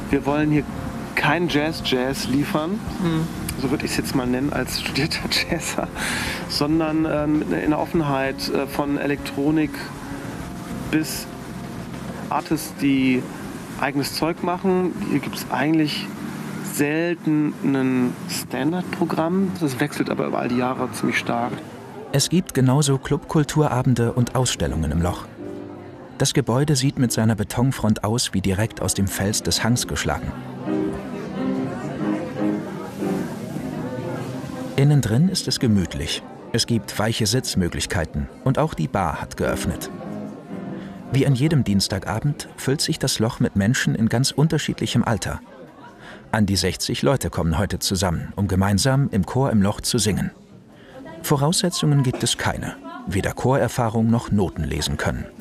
wir wollen hier kein Jazz liefern, so würde ich es jetzt mal nennen als studierter Jazzer, sondern in einer Offenheit von Elektronik bis Artists, die eigenes Zeug machen. Hier gibt es eigentlich selten ein Standardprogramm. Das wechselt aber über all die Jahre ziemlich stark. Es gibt genauso Clubkulturabende und Ausstellungen im Loch. Das Gebäude sieht mit seiner Betonfront aus wie direkt aus dem Fels des Hangs geschlagen. Innen drin ist es gemütlich. Es gibt weiche Sitzmöglichkeiten und auch die Bar hat geöffnet. Wie an jedem Dienstagabend füllt sich das Loch mit Menschen in ganz unterschiedlichem Alter. An die 60 Leute kommen heute zusammen, um gemeinsam im Chor im Loch zu singen. Voraussetzungen gibt es keine, weder Chorerfahrung noch Noten lesen können.